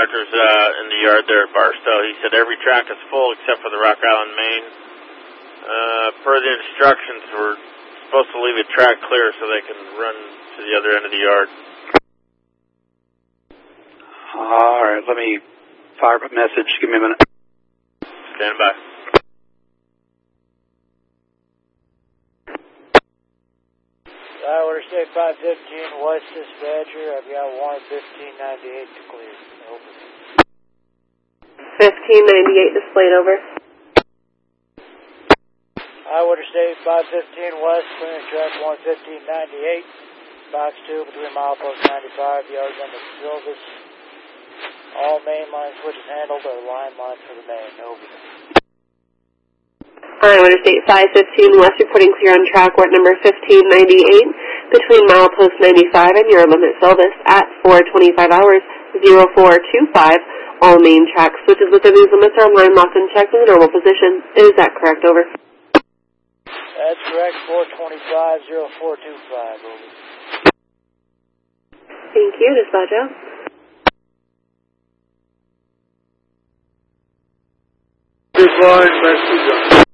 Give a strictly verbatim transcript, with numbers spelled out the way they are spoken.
contractor's uh, in the yard there at Barstow. He said every track is full except for the Rock Island main. Uh, per the instructions, we're supposed to leave a track clear so they can run to the other end of the yard. All right, let me fire up a message. Give me a minute. Stand by. Iowa State five fifteen West Dispatcher. I've got one fifteen ninety-eight to clear. Over. fifteen ninety-eight displayed over. Iowa State five fifteen West, clearing track one fifteen ninety-eight. Box two between milepost ninety-five, yards on the Silvis. All main line switches handled or line line for the main. Over. Iowa State five fifteen West, reporting clear on track wart number fifteen ninety-eight between milepost ninety-five and your limit Silvis at four twenty-five hours, zero four two five. All main track switches with the news limits are line locked and checked in the normal position. Is that correct? Over. That's correct. four twenty-five, zero four two five. Over. Thank you. Dispatch out. This line, Mexico.